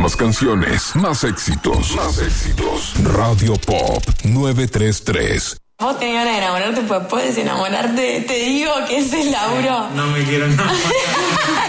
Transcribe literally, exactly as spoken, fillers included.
Más canciones, más éxitos, más éxitos. Radio Pop novecientos treinta y tres. Vos tenés ganas de enamorarte, pues puedes enamorarte. Te digo que ese es Lauro. No me quiero enamorar.